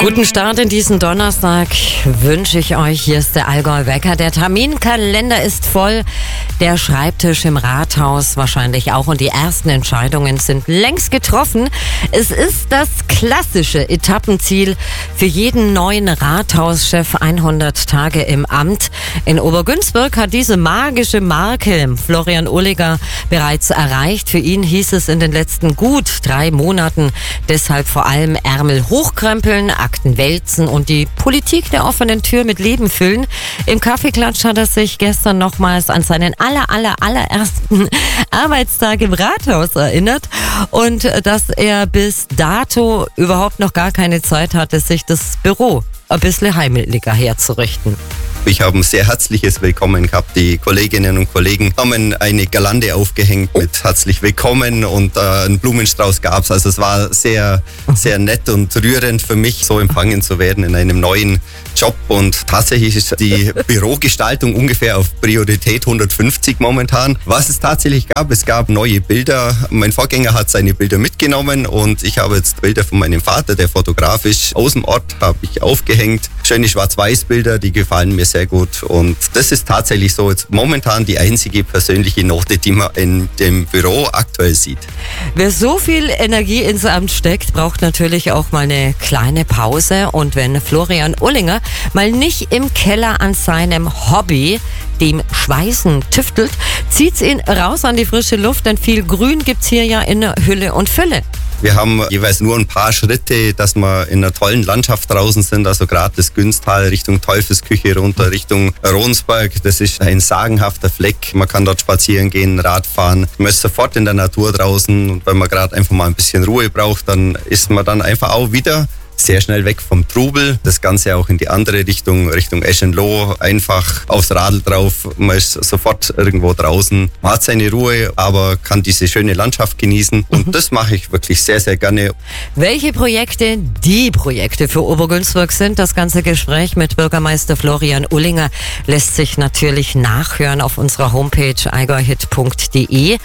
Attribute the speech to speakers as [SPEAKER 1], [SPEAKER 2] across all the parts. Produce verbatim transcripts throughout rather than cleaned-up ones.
[SPEAKER 1] Guten Start in diesen Donnerstag wünsche ich euch. Hier ist der Allgäu-Wecker. Der Terminkalender ist voll, der Schreibtisch im Rathaus wahrscheinlich auch und die ersten Entscheidungen sind längst getroffen. Es ist das klassische Etappenziel für jeden neuen Rathauschef, hundert Tage im Amt. In Obergünzburg hat diese magische Marke Florian Ullinger bereits erreicht. Für ihn hieß es in den letzten gut drei Monaten deshalb vor allem Ärmel hochkrempeln, Akten wälzen und die Politik der offenen Tür mit Leben füllen. Im Kaffeeklatsch hat er sich gestern nochmals an seinen aller, aller, allerersten Arbeitstag im Rathaus erinnert und dass er bis dato überhaupt noch gar keine Zeit hatte, sich das Büro ein bisschen heimeliger herzurichten.
[SPEAKER 2] Ich habe ein sehr herzliches Willkommen gehabt. Die Kolleginnen und Kollegen haben eine Girlande aufgehängt mit herzlich willkommen und äh, einen Blumenstrauß gab's. Also es war sehr, sehr nett und rührend für mich, so empfangen zu werden in einem neuen Job. Und tatsächlich ist die Bürogestaltung ungefähr auf Priorität hundertfünfzig momentan. Was es tatsächlich gab, es gab neue Bilder. Mein Vorgänger hat seine Bilder mitgenommen und ich habe jetzt Bilder von meinem Vater, der Fotograf ist, aus dem Ort, habe ich aufgehängt. Schöne Schwarz-Weiß-Bilder, die gefallen mir sehr gut. Und das ist tatsächlich so jetzt momentan die einzige persönliche Note, die man in dem Büro aktuell sieht.
[SPEAKER 1] Wer so viel Energie ins Amt steckt, braucht natürlich auch mal eine kleine Pause. Und wenn Florian Ullinger mal nicht im Keller an seinem Hobby, dem Schweißen, tüftelt, zieht's ihn raus an die frische Luft, denn viel Grün gibt's hier ja in Hülle und Fülle.
[SPEAKER 2] Wir haben jeweils nur ein paar Schritte, dass wir in einer tollen Landschaft draußen sind. Also gerade das Günztal Richtung Teufelsküche runter, Richtung Ronsberg. Das ist ein sagenhafter Fleck. Man kann dort spazieren gehen, Radfahren. Man ist sofort in der Natur draußen. Und wenn man gerade einfach mal ein bisschen Ruhe braucht, dann ist man dann einfach auch wieder sehr schnell weg vom Trubel. Das Ganze auch in die andere Richtung, Richtung Eschenloh. Einfach aufs Radl drauf. Man ist sofort irgendwo draußen. Man hat seine Ruhe, aber kann diese schöne Landschaft genießen. Und das mache ich wirklich sehr, sehr gerne. Welche
[SPEAKER 1] Projekte die Projekte für Obergünzburg sind, das ganze Gespräch mit Bürgermeister Florian Ullinger lässt sich natürlich nachhören auf unserer Homepage allgäuhit punkt de.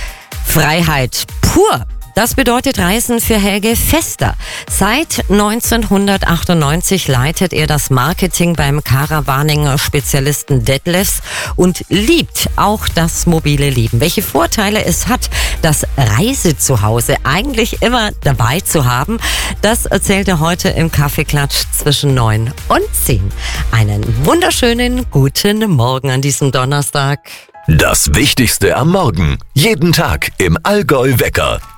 [SPEAKER 1] Freiheit pur. Das bedeutet Reisen für Helge Fester. Seit neunzehnhundertachtundneunzig leitet er das Marketing beim Caravaning-Spezialisten Detlefs und liebt auch das mobile Leben. Welche Vorteile es hat, das Reisezuhause eigentlich immer dabei zu haben, das erzählt er heute im Kaffeeklatsch zwischen neun und zehn. Einen wunderschönen guten Morgen an diesem Donnerstag.
[SPEAKER 3] Das Wichtigste am Morgen. Jeden Tag im Allgäu-Wecker.